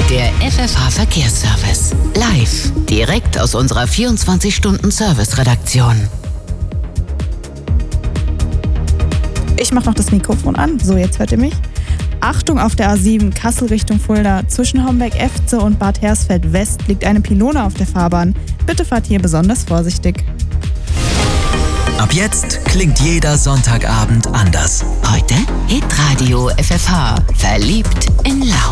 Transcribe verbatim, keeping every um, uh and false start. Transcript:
Der F F H-Verkehrsservice. Live. Direkt aus unserer vierundzwanzig-Stunden-Service-Redaktion. Ich mache noch das Mikrofon an. So, jetzt hört ihr mich. Achtung, auf der A sieben Kassel Richtung Fulda. Zwischen Homberg-Efze und Bad Hersfeld West liegt eine Pylone auf der Fahrbahn. Bitte fahrt hier besonders vorsichtig. Ab jetzt klingt jeder Sonntagabend anders. Heute Hitradio F F H. Verliebt in Laune.